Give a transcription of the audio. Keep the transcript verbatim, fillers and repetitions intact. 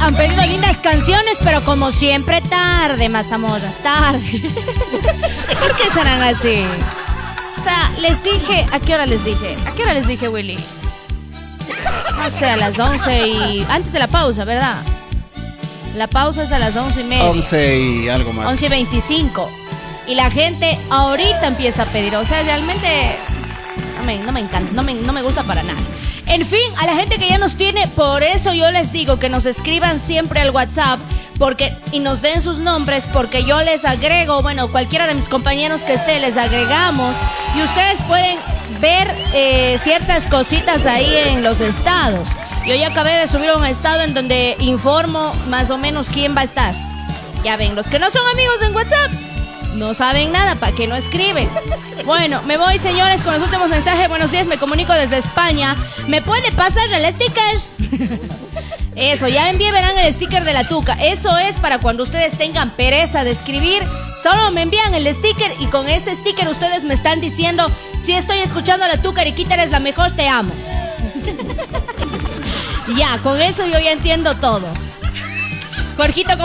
han pedido lindas canciones, pero como siempre tarde, mazamorras, tarde. ¿Por qué serán así? O sea, les dije, ¿a qué hora les dije? ¿A qué hora les dije, Willy? No sé, a las once y... Antes de la pausa, ¿verdad? La pausa es a las once y media. once y algo más. once y veinticinco. Y la gente ahorita empieza a pedir. O sea, realmente no me, no me encanta, no me, no me gusta para nada. En fin, a la gente que ya nos tiene, por eso yo les digo que nos escriban siempre al WhatsApp porque, y nos den sus nombres, porque yo les agrego, bueno, cualquiera de mis compañeros que esté, les agregamos y ustedes pueden ver eh, ciertas cositas ahí en los estados. Yo ya acabé de subir un estado en donde informo más o menos quién va a estar. Ya ven, los que no son amigos en WhatsApp no saben nada, ¿para qué no escriben? Bueno, me voy, señores, con los últimos mensajes. Buenos días, me comunico desde España. ¿Me puede pasar el sticker? Eso, ya envié, verán el sticker de la tuca. Eso es para cuando ustedes tengan pereza de escribir. Solo me envían el sticker y con ese sticker ustedes me están diciendo: si estoy escuchando a la tuca, Riquita, eres la mejor, te amo. Ya, con eso yo ya entiendo todo. Jorgito,